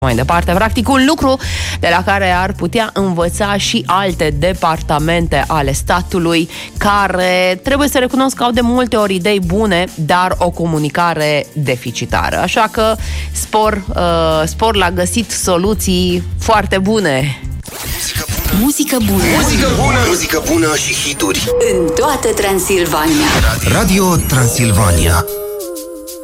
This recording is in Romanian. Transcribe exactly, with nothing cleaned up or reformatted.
mai departe. Practic un lucru de la care ar putea învăța și alte departamente ale statului, care trebuie să recunosc că au de multe ori idei bune, dar o comunicare deficitară. Așa că spor, uh, spor la găsit soluții foarte bune. Muzică bună. Muzică bună. Muzică bună și hituri în toată Transilvania. Radio Transilvania.